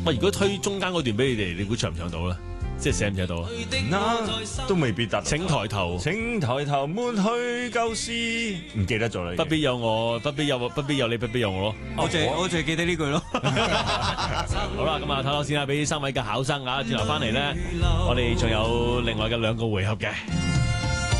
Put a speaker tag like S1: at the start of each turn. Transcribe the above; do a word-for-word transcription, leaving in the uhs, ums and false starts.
S1: 喂，如果推中間嗰段俾你哋，你估唱唔唱到咧？即係寫唔寫到啊？
S2: 嗱，都未必得。
S1: 請抬頭，
S2: 請抬頭，抹去舊事，唔記得咗啦。
S1: 不必有我，不必有我，不必有你，不必有我咯。
S3: 我最我最記得呢句咯。
S1: 好啦，咁啊，睇睇先啦，俾三位嘅考生啊，轉頭翻嚟咧，我哋仲有另外嘅兩個回合嘅。